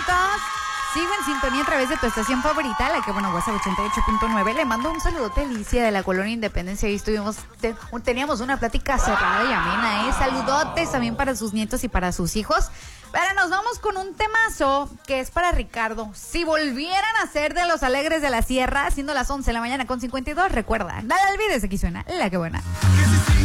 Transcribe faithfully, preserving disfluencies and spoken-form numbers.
minutos. Sigo en sintonía a través de tu estación favorita, la que, bueno, WhatsApp ochenta y ocho punto nueve. Le mando un saludote a Alicia de la Colonia Independencia. Ahí estuvimos, te, teníamos una plática cerrada y amena, ¿eh? Saludotes también para sus nietos y para sus hijos. Pero nos vamos con un temazo que es para Ricardo. Si volvieran a ser de los Alegres de la Sierra, siendo las once de la mañana con cincuenta y dos, recuerda, nada olvides, aquí suena La Que Buena.